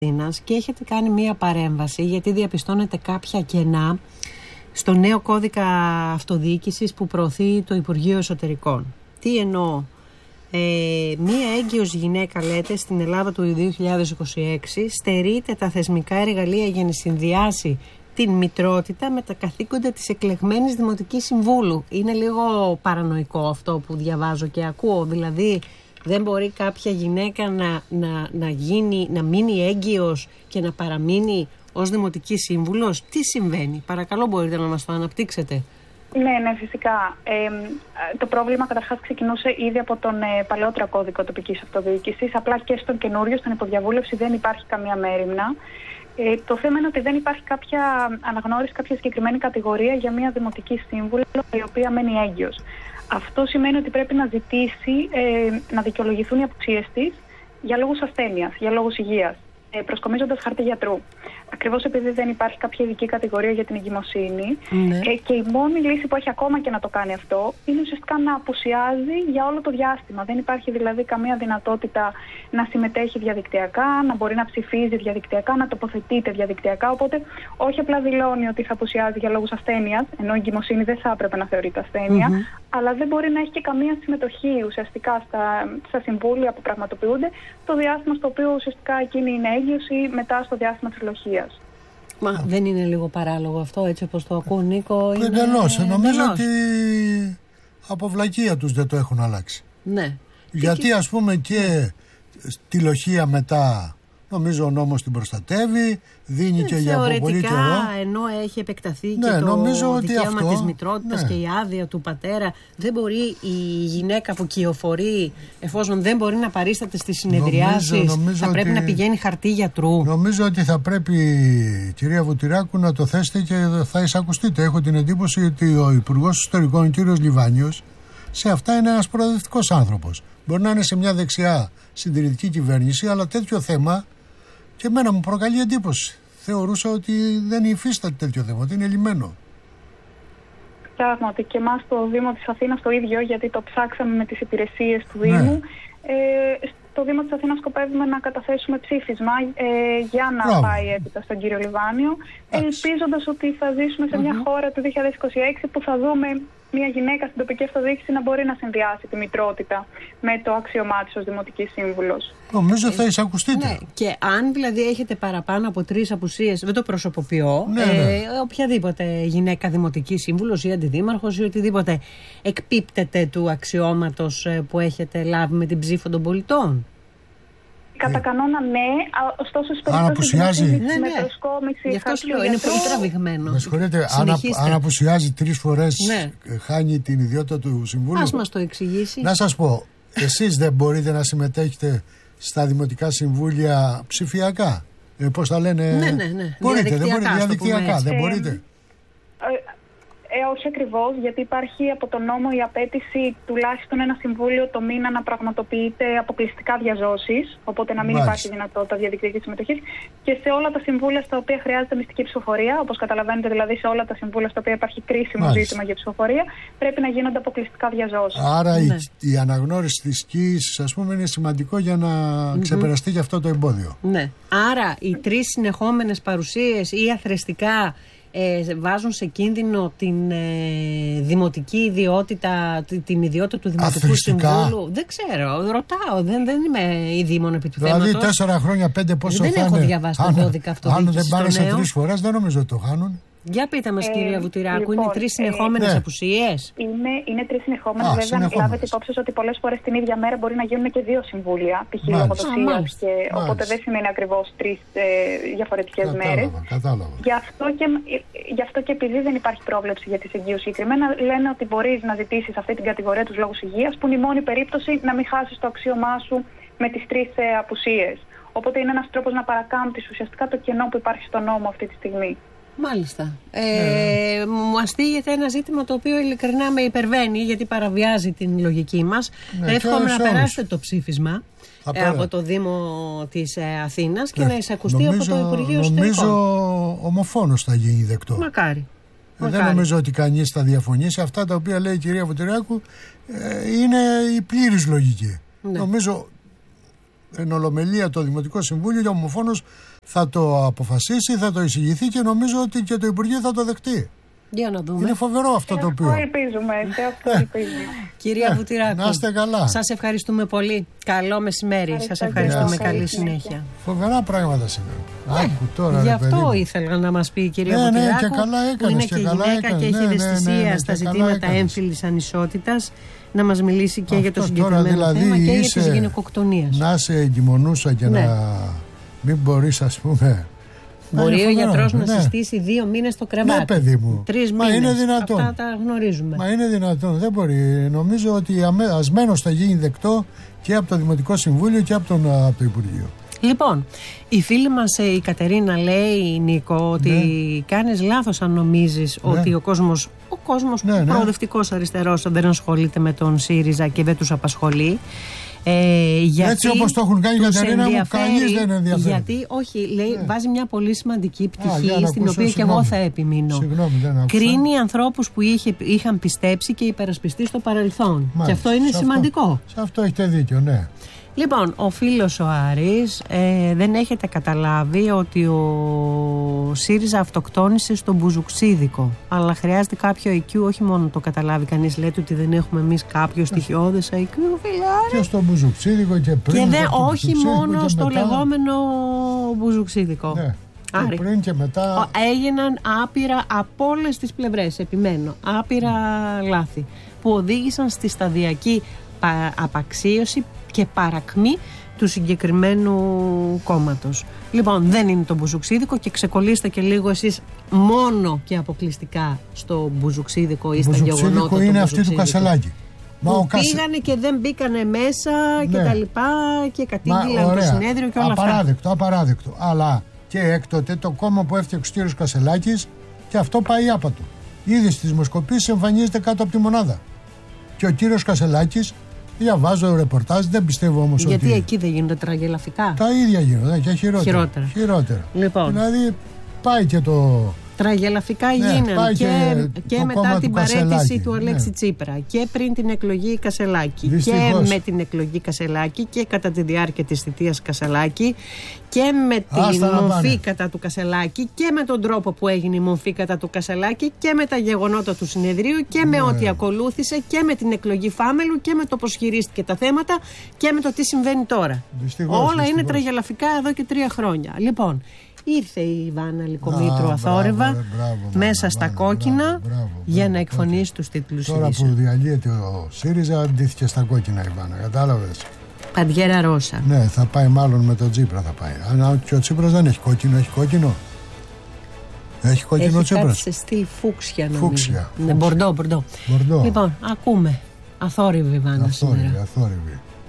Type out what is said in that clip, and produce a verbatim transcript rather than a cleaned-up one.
και έχετε κάνει μία παρέμβαση γιατί διαπιστώνετε κάποια κενά στο νέο κώδικα αυτοδιοίκησης που προωθεί το Υπουργείο Εσωτερικών. Τι εννοώ? Ε, μία έγκυος γυναίκα, λέτε, στην Ελλάδα του δύο χιλιάδες είκοσι έξι στερείται τα θεσμικά εργαλεία για να συνδυάσει την μητρότητα με τα καθήκοντα της εκλεγμένης Δημοτικής Συμβούλου. Είναι λίγο παρανοϊκό αυτό που διαβάζω και ακούω. Δηλαδή δεν μπορεί κάποια γυναίκα να, να, να, γίνει, να μείνει έγκυος και να παραμείνει ως Δημοτική Σύμβουλος. Τι συμβαίνει? Παρακαλώ, μπορείτε να μας το αναπτύξετε? Ναι, ναι, φυσικά. Ε, το πρόβλημα καταρχάς ξεκινούσε ήδη από τον ε, παλαιότερο κώδικα τοπικής αυτοδιοίκησης. Απλά και στον καινούριο, στην υποδιαβούλευση, δεν υπάρχει καμία μέριμνα. Ε, το θέμα είναι ότι δεν υπάρχει κάποια αναγνώριση, κάποια συγκεκριμένη κατηγορία για μια Δημοτική Σύμβουλο η οποία μένει έγκυος. Αυτό σημαίνει ότι πρέπει να ζητήσει ε, να δικαιολογηθούν οι απουσίες της για λόγους ασθένειας, για λόγους υγείας, ε, προσκομίζοντας χαρτί γιατρού. Ακριβώς επειδή δεν υπάρχει κάποια ειδική κατηγορία για την εγκυμοσύνη. Ναι. Ε, και η μόνη λύση που έχει ακόμα και να το κάνει αυτό είναι ουσιαστικά να απουσιάζει για όλο το διάστημα. Δεν υπάρχει δηλαδή καμία δυνατότητα να συμμετέχει διαδικτυακά, να μπορεί να ψηφίζει διαδικτυακά, να τοποθετείται διαδικτυακά. Οπότε όχι απλά δηλώνει ότι θα απουσιάζει για λόγους ασθένειας, ενώ η εγκυμοσύνη δεν θα έπρεπε να θεωρείται ασθένεια, mm-hmm. αλλά δεν μπορεί να έχει και καμία συμμετοχή ουσιαστικά στα, στα συμβούλια που πραγματοποιούνται το διάστημα στο οποίο ουσιαστικά εκείνη είναι έγκυος ή μετά στο διάστημα της λοχείας. Μα yeah. δεν είναι λίγο παράλογο αυτό, έτσι όπως το ακούω, Νίκο? Εντελώς. Είναι... Νομίζω ότι από βλακεία τους δεν το έχουν αλλάξει. Ναι. Γιατί και... ας πούμε και στη λοχεία μετά, νομίζω ο νόμος την προστατεύει, δίνει ναι, και για από πολύ καιρό. Ενώ έχει επεκταθεί ναι, και το δικαίωμα αυτό, της μητρότητας ναι. και η άδεια του πατέρα, δεν μπορεί η γυναίκα που κυοφορεί, εφόσον δεν μπορεί να παρίσταται στις συνεδριάσεις, νομίζω, νομίζω θα πρέπει ότι, να πηγαίνει χαρτί γιατρού. Νομίζω ότι θα πρέπει, κυρία Βουτυράκου, να το θέσετε και θα εισακουστείτε. Έχω την εντύπωση ότι ο Υπουργός Ιστορικών, ο κύριος Λιβάνιος, σε αυτά είναι ένας προοδευτικός άνθρωπος. Μπορεί να είναι σε μια δεξιά συντηρητική κυβέρνηση, αλλά τέτοιο θέμα και εμένα μου προκαλεί εντύπωση. Θεωρούσα ότι δεν υφίσταται τέτοιο θέμα, ότι είναι λυμμένο. Πράγματι, και εμάς στο Δήμο της Αθήνας το ίδιο, γιατί το ψάξαμε με τις υπηρεσίες του Δήμου. Ναι. Ε, στο Δήμο της Αθήνας σκοπεύουμε να καταθέσουμε ψήφισμα ε, για να Μπράβο. πάει έπειτα στον κύριο Λιβάνιο, ελπίζοντας ότι θα ζήσουμε σε μια mm-hmm. χώρα του δύο χιλιάδες είκοσι έξι που θα δούμε μια γυναίκα στην τοπική αυτοδιοίκηση να μπορεί να συνδυάσει τη μητρότητα με το αξίωμά της ως Δημοτική Σύμβουλος. Νομίζω θα εισακουστείτε. Ναι. Και αν δηλαδή έχετε παραπάνω από τρεις απουσίες, δεν το προσωποποιώ, ναι, ναι. Ε, οποιαδήποτε γυναίκα Δημοτική Σύμβουλος ή αντιδήμαρχος ή οτιδήποτε εκπίπτεται του αξιώματος που έχετε λάβει με την ψήφο των πολιτών. Κατά κανόνα ναι, ωστόσο στις περιπτώσεις... Αν απουσιάζει... Ναι, ναι. Γι' αυτό σου λέω, είναι πολύ τραβηγμένο. Με συγχωρείτε, αν, αν απουσιάζει τρεις φορές ναι. χάνει την ιδιότητα του Συμβούλου. Ας μας το εξηγήσει. Να σας πω, εσείς δεν μπορείτε να συμμετέχετε στα Δημοτικά Συμβούλια ψηφιακά? Ε, πώς τα λένε... Ναι, ναι, ναι. Μπορείτε, δεν μπορείτε, διαδικτυακά, δεν μπορείτε. Ε, Ε, όχι ακριβώς, γιατί υπάρχει από τον νόμο η απέτηση τουλάχιστον ένα συμβούλιο το μήνα να πραγματοποιείται αποκλειστικά διαζώσεις, οπότε να μην Μάλιστα. υπάρχει δυνατότητα διαδικτυακής συμμετοχής. Και σε όλα τα συμβούλια στα οποία χρειάζεται μυστική ψηφοφορία, όπως καταλαβαίνετε, δηλαδή σε όλα τα συμβούλια στα οποία υπάρχει κρίσιμο Μάλιστα. ζήτημα για ψηφοφορία, πρέπει να γίνονται αποκλειστικά διαζώσεις. Άρα ναι. η, η αναγνώριση της κοίησης, ας πούμε, είναι σημαντικό για να mm-hmm. ξεπεραστεί και αυτό το εμπόδιο. Ναι. Άρα οι τρεις συνεχόμενες παρουσίες ή αθρεστικά. Ε, βάζουν σε κίνδυνο την ε, δημοτική ιδιότητα, την ιδιότητα του Δημοτικού Αθρηστικά. Συμβούλου. Δεν ξέρω, ρωτάω, δεν, δεν είμαι η δήμον επί του δηλαδή, θέματος. Δηλαδή τέσσερα χρόνια, πέντε πόσο δεν θα έχω είναι. διαβάσει τον κώδικα αυτοδιοίκησης. Αν δεν πάρεσαι τρεις φορές δεν νομίζω ότι το χάνουν. Για πείτε μας, ε, κυρία Βουτυράκου, λοιπόν, είναι τρεις συνεχόμενες ε, ναι. απουσίες? Είναι, είναι τρεις συνεχόμενες. Βέβαια, συνεχόμενες. Λάβετε υπόψη ότι πολλές φορές την ίδια μέρα μπορεί να γίνουν και δύο συμβούλια, π.χ. λογοδοσίας, και οπότε δεν σημαίνει ακριβώς τρεις ε, διαφορετικές κατάλαβα, μέρες. Κατάλαβα. Γι' αυτό, και, γι' αυτό και επειδή δεν υπάρχει πρόβλεψη για τις εγκύους συγκεκριμένα, λένε ότι μπορείς να ζητήσεις αυτή την κατηγορία τους λόγους υγείας, που είναι η μόνη περίπτωση να μην χάσεις το αξίωμά σου με τις τρεις ε, απουσίες. Οπότε είναι ένας τρόπος να παρακάμπτεις ουσιαστικά το κενό που υπάρχει στον νόμο αυτή τη στιγμή. Μάλιστα. Ε, mm. Μου αστείλεται ένα ζήτημα το οποίο ειλικρινά με υπερβαίνει, γιατί παραβιάζει την λογική μας. Ναι, εύχομαι να περάσετε το ψήφισμα ε, από το Δήμο της ε, Αθήνας και ναι, να εισακουστεί νομίζω, από το Υπουργείο Εσωτερικών. Νομίζω ομοφόνος θα γίνει δεκτό. Μακάρι. Ε, δεν νομίζω ότι κανείς θα διαφωνήσει. Αυτά τα οποία λέει η κυρία Βουτυράκου ε, είναι η πλήρης λογική. Ναι. Νομίζω εν ολομελία το Δημοτικό Συμβούλιο για ομοφόνος θα το αποφασίσει, θα το εισηγηθεί και νομίζω ότι και το Υπουργείο θα το δεχτεί. Για να δούμε. Είναι φοβερό αυτό το οποίο. Αυτό ελπίζουμε. Σε αυτό ελπίζουμε. Κυρία Βουτυράκου, να είστε καλά. Σας ευχαριστούμε πολύ. Καλό μεσημέρι. Σας ευχαριστούμε. Καλή συνέχεια. Φοβερά πράγματα σήμερα. Άκου τώρα. Γι' ρε, αυτό παιδί. ήθελα να μας πει η κυρία Ναι, ναι, Βουτυράκου, και καλά έκανες, που είναι και και, καλά γυναίκα έκανες. και έχει Ναι, ναι, ευαισθησία ναι, ναι, στα και καλά ζητήματα έκανες. έμφυλης ανισότητας, να μας μιλήσει και Αυτό για το τώρα συγκεκριμένο δηλαδή θέμα και για είσαι- τις γυναικοκτονίες. Να σε εγκυμονούσα και Ναι. να μην μπορείς, ας πούμε. Μπορεί είναι ο φοβερό, γιατρός να ναι. συστήσει δύο μήνες το κρεβάτι. Ναι, παιδί μου. Τρεις Μα μήνες. είναι δυνατόν. Αυτά τα γνωρίζουμε. Μα είναι δυνατόν, δεν μπορεί. Νομίζω ότι αμέ- ασμένως θα γίνει δεκτό και από το Δημοτικό Συμβούλιο και από, τον, από το Υπουργείο. Λοιπόν, η φίλη μας ε, η Κατερίνα λέει, Νίκο, ότι Ναι. κάνεις λάθος αν νομίζεις Ναι. ότι ο κόσμος, ο κόσμος Ναι, ναι. προοδευτικός αριστερός δεν ασχολείται με τον ΣΥΡΙΖΑ και δεν τους απασχολεί. Ε, γιατί Έτσι όπως το έχουν κάνει, τους Κατερίνα μου, ενδιαφέρει- κανείς δεν ενδιαφέρει. Γιατί, όχι, λέει, Ναι. βάζει μια πολύ σημαντική Α, πτυχή, για να στην ακούσω, οποία και εγώ συγγνώμη. θα επιμείνω. Συγγνώμη, δεν άκουσα. Κρίνει ανθρώπους που είχε, είχαν πιστέψει και υπερασπιστεί στο παρελθόν. Μάλιστα. Και αυτό είναι Σε σημαντικό. Σε αυτό έχετε δίκιο, ναι. Λοιπόν, ο φίλος ο Άρης, ε, δεν έχετε καταλάβει ότι ο ΣΥΡΙΖΑ αυτοκτόνησε στον Μπουζουξίδικο. Αλλά χρειάζεται κάποιο άι κιου, όχι μόνο το καταλάβει κανείς. Λέτε ότι δεν έχουμε εμείς κάποιο στοιχειώδες άι κιου, φίλε. Και στο Μπουζουξίδικο και πριν. Και δεν, από το όχι Μπουζουξίδικο μόνο και στο μετά. λεγόμενο Μπουζουξίδικο. Ναι. Άρη. Και πριν και μετά. Ο- Έγιναν άπειρα από όλες τις πλευρές, επιμένω, άπειρα λάθη που οδήγησαν στη σταδιακή πα- απαξίωση και παρακμή του συγκεκριμένου κόμματος. Λοιπόν, δεν είναι το Μπουζουξίδικο και ξεκολλήστε και λίγο εσείς μόνο και αποκλειστικά στο Μπουζουξίδικο ή στα γεγονότα Μπουζουξίδικο του είναι αυτή του Μπουζουξίδικου. Κασελάκη. Μα Που ο Κασε- πήγανε και δεν μπήκανε μέσα και Ναι. τα λοιπά και Μα, κατήγγυλαν το ωραία. συνέδριο και όλα αυτά. Απαράδεκτο, απαράδεκτο. Αλλά και έκτοτε το κόμμα που έφτιαξε ο κύριος Κασελάκης και αυτό πάει άπατο. Ήδη στις δημοσκοπήσεις εμφανίζεται κάτω από τη μονάδα. Και ο κύριος Κασελάκης, διαβάζω ρεπορτάζ, δεν πιστεύω όμως Γιατί ότι. εκεί δεν γίνονται τραγελαφικά. Τα ίδια γίνονται και χειρότερα. Χειρότερα. Χειρότερα. Λοιπόν. Δηλαδή πάει και το. Τραγελαφικά Ναι, γίνανε πάει και, και και το μετά κόμμα την του παραίτηση Κασελάκη, του Αλέξη ναι. Τσίπρα και πριν την εκλογή Κασελάκη Δυστυχώς. και με την εκλογή Κασελάκη και κατά τη διάρκεια της θητείας Κασελάκη και με την Άστα να μορφή πάνε. κατά του Κασελάκη και με τον τρόπο που έγινε η μορφή κατά του Κασελάκη και με τα γεγονότα του συνεδρίου και με Ναι. ό,τι ακολούθησε και με την εκλογή Φάμελου και με το πώς χειρίστηκε τα θέματα και με το τι συμβαίνει τώρα. Δυστυχώς, Όλα είναι δυστυχώς. τραγελαφικά εδώ και τρία χρόνια. Λοιπόν, ήρθε η Ιβάνα Λυκομήτρου Α, αθόρυβα μπράβο, ρε, μπράβο, μέσα μπράβο, στα μπράβο, κόκκινα μπράβο, μπράβο, για μπράβο, να εκφωνήσει τους τίτλους Τώρα ειδήσεων. που διαλύεται ο ΣΥΡΙΖΑ, αντίθηκε στα κόκκινα η Βάνα. Κατάλαβες. Παντιέρα Ρώσα. Ναι, θα πάει μάλλον με τον Τσίπρα θα πάει. Αν και ο Τσίπρας δεν έχει κόκκινο, έχει κόκκινο. Έχει κόκκινο ο Έχει κάτι Τσίπρας. σε στυλ φούξια νομίζω. Φούξια, Ναι, φούξια. μπορντό, μπορντό. Μπορντό. Λοιπόν, ακούμε. Αθόρυβη Ιβάνα σήμερα. Αθόρυβη, αθόρυβη.